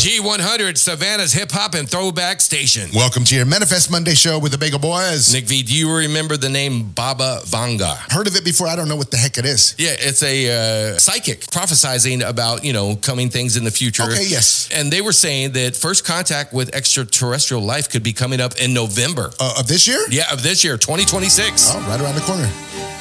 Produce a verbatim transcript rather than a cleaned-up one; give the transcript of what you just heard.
G one hundred, Savannah's hip hop and throwback station. Welcome to your Manifest Monday show with the Bagel Boys. Nick V, do you remember the name Baba Vanga? Heard of it before. I don't know what the heck it is. Yeah, it's a uh, psychic prophesizing about, you know, coming things in the future. Okay, yes. And they were saying that first contact with extraterrestrial life could be coming up in November. Uh, of this year? Yeah, of this year, twenty twenty-six. Oh, right around the corner.